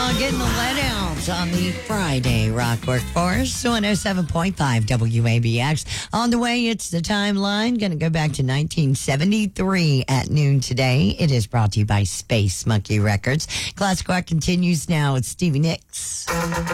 Getting the let out on the Friday Rock Workforce, 107.5 WABX. On the way, it's the timeline. Going to go back to 1973 at noon today. It is brought to you by Space Monkey Records. Classic Rock continues now with Stevie Nicks.